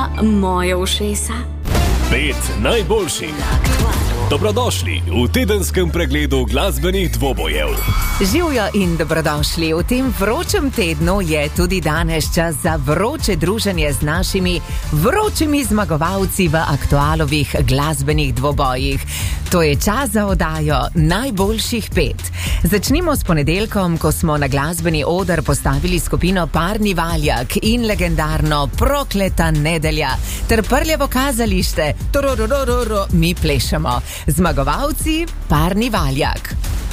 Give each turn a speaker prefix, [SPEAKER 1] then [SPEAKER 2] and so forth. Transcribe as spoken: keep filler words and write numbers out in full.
[SPEAKER 1] za moje ušesa.
[SPEAKER 2] Pet najboljših. Dobrodošli v tedenskem pregledu glasbenih dvobojev.
[SPEAKER 3] Živjo in dobrodošli. V tem vročem tednu je tudi danes čas za vroče druženje z našimi vročimi zmagovalci v aktualovih glasbenih dvobojih. To je čas za oddajo najboljših pet. Začnimo s ponedeljkom, ko smo na glasbeni oder postavili skupino Parni Valjak in legendarno Prokleta nedelja ter Prljavo kazalište. Tororororo, mi plešemo. Zmagovalci Parni Valjak.